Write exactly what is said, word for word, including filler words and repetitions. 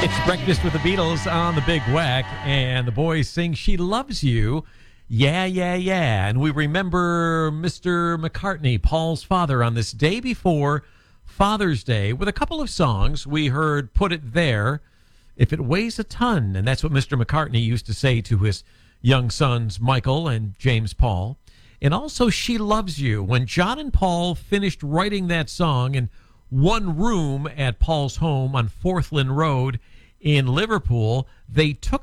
It's Breakfast with the Beatles on the Big Wack, and the boys sing She Loves You. Yeah, yeah, yeah. And we remember Mister McCartney, Paul's father, on this day before Father's Day with a couple of songs. We heard Put It There, If It Weighs a Ton, and that's what Mister McCartney used to say to his young sons, Michael and James Paul. And also She Loves You. When John and Paul finished writing that song in one room at Paul's home on Forthland Road in Liverpool, they took